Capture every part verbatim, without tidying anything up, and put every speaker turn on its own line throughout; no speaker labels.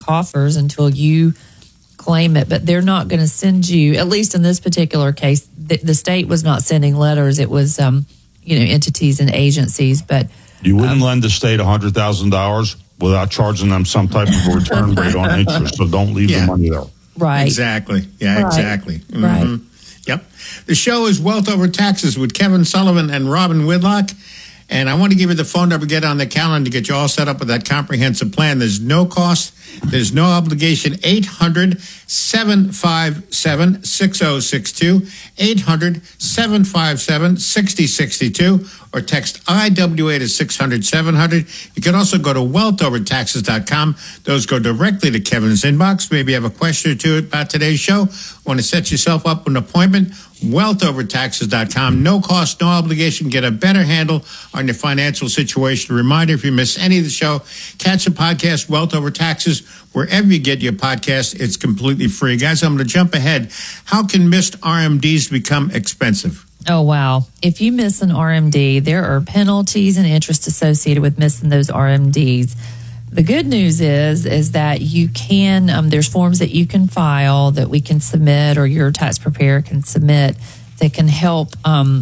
coffers until you claim it. But they're not going to send you, at least in this particular case, the, the state was not sending letters. It was, um, you know, entities and agencies. But
you wouldn't
um,
lend the state one hundred thousand dollars without charging them some type of return rate on interest. So don't leave
yeah.
the money there.
Right.
Exactly. Yeah,
right.
exactly. Mm-hmm.
Right.
Yep. The show is Wealth Over Taxes with Kevin Sullivan and Robin Whitlock. And I want to give you the phone number, get on the calendar to get you all set up with that comprehensive plan. There's no cost. There's no obligation. eight hundred, seven five seven, six oh six two. eight hundred, seven five seven, six oh six two. Or text I W A to six hundred, seven hundred. You can also go to wealth over taxes dot com. Those go directly to Kevin's inbox. Maybe you have a question or two about today's show. Want to set yourself up with an appointment? wealth over taxes dot com. No cost, no obligation. Get a better handle on your financial situation. Reminder, if you miss any of the show, catch the podcast, Wealth Over Taxes, wherever you get your podcast. It's completely free. Guys, I'm going to jump ahead. How can missed R M Ds become expensive?
Oh, wow. If you miss an R M D, there are penalties and interest associated with missing those R M Ds. The good news is, is that you can, um, there's forms that you can file that we can submit or your tax preparer can submit that can help, um,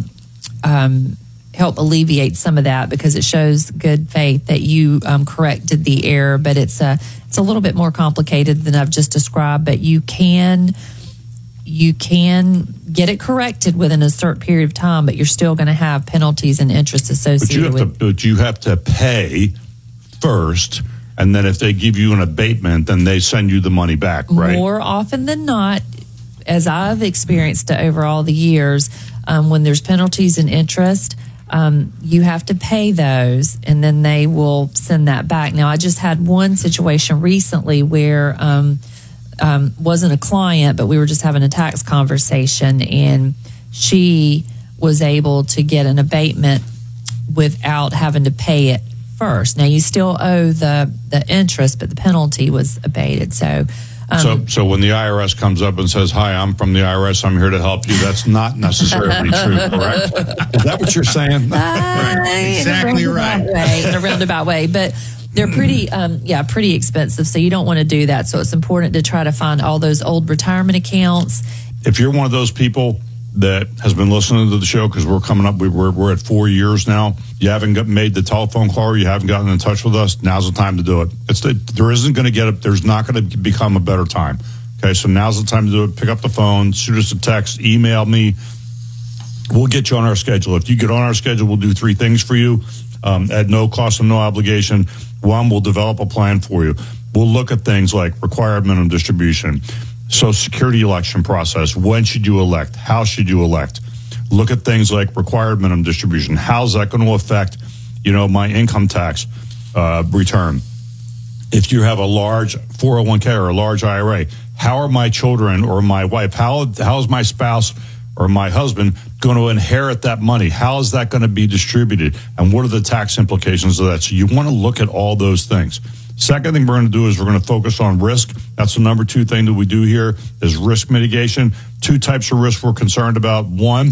um, help alleviate some of that because it shows good faith that you um, corrected the error, but it's a, it's a little bit more complicated than I've just described, but you can, you can get it corrected within a certain period of time, but you're still going to have penalties and interest associated
but you have
with
to, But you have to pay first, and then if they give you an abatement, then they send you the money back, right?
More often than not, as I've experienced it over all the years, um, when there's penalties and interest, um, you have to pay those, and then they will send that back. Now, I just had one situation recently where um, um, wasn't a client, but we were just having a tax conversation, and she was able to get an abatement without having to pay it first. Now, you still owe the, the interest, but the penalty was abated. So, um,
so, so when the I R S comes up and says, "Hi, I'm from the I R S. I'm here to help you," that's not necessarily true, correct? Is that what you're saying?
Uh,
Exactly
in a
right.
Way, in a roundabout way, but they're pretty, um, yeah, pretty expensive. So you don't want to do that. So it's important to try to find all those old retirement accounts.
If you're one of those people that has been listening to the show, because we're coming up, we, we're, we're at four years now. You haven't got, made the telephone call, or you haven't gotten in touch with us. Now's the time to do it. It's the, there isn't going to get up. There's not going to become a better time. Okay, so now's the time to do it. Pick up the phone, shoot us a text, email me. We'll get you on our schedule. If you get on our schedule, we'll do three things for you um, at no cost and no obligation. One, we'll develop a plan for you. We'll look at things like required minimum distribution, Social Security election process. When should you elect? How should you elect? Look at things like required minimum distribution. How's that going to affect, you know, my income tax uh, return? If you have a large four oh one k or a large I R A, how are my children or my wife, how how is my spouse or my husband going to inherit that money? How is that going to be distributed? And what are the tax implications of that? So you want to look at all those things. Second thing we're going to do is we're going to focus on risk. That's the number two thing that we do here is risk mitigation. Two types of risk we're concerned about. One,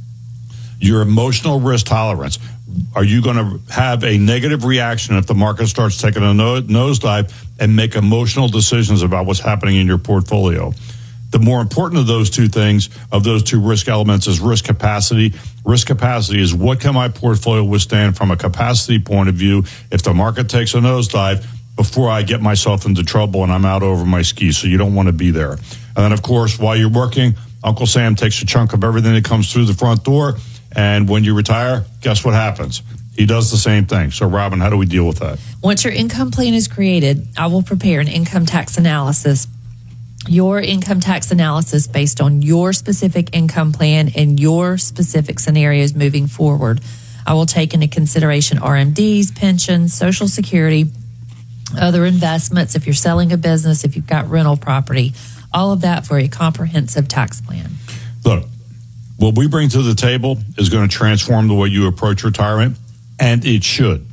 your emotional risk tolerance. Are you going to have a negative reaction if the market starts taking a nosedive and make emotional decisions about what's happening in your portfolio? The more important of those two things, of those two risk elements, is risk capacity. Risk capacity is what can my portfolio withstand from a capacity point of view if the market takes a nosedive before I get myself into trouble and I'm out over my skis. So you don't want to be there. And then, of course, while you're working, Uncle Sam takes a chunk of everything that comes through the front door. And when you retire, guess what happens? He does the same thing. So, Robin, how do we deal with that?
Once your income plan is created, I will prepare an income tax analysis. Your income tax analysis based on your specific income plan and your specific scenarios moving forward. I will take into consideration R M Ds, pensions, Social Security, other investments, if you're selling a business, if you've got rental property, all of that for a comprehensive tax plan.
Look, what we bring to the table is going to transform the way you approach retirement, and it should.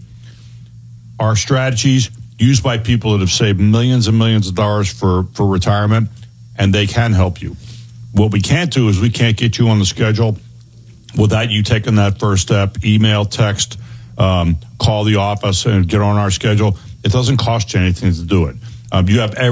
Our strategies used by people that have saved millions and millions of dollars for, for retirement, and they can help you. What we can't do is we can't get you on the schedule without you taking that first step, email, text, um, call the office and get on our schedule. It doesn't cost you anything to do it. Um, you have every